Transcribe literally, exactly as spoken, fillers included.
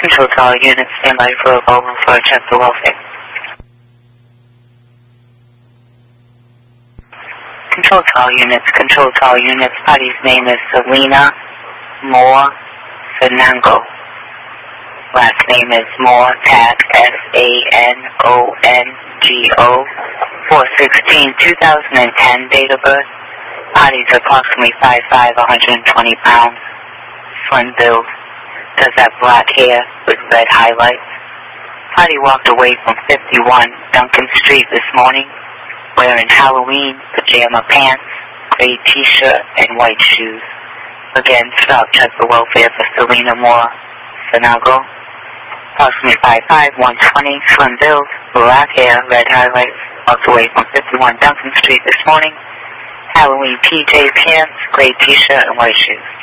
Control to all units, stand by for a over for check the welfare. Control to all units, control to all units. Party's name is Selena Moore Sanango. Last name is Moore, Tag, S A N O N G O. four sixteen two thousand ten, date of birth. Body's approximately five five, one hundred twenty pounds. Slim build. Does have black hair with red highlights. Body walked away from fifty-one Duncan Street this morning wearing Halloween pajama pants, gray t-shirt, and white shoes. Again, stop check the welfare for Selena Moore Sanago. Approximately five five, one twenty, slim build, black hair, red highlights. Walked away from fifty-one Duncan Street this morning. Halloween P J pants, gray t-shirt, and white shoes.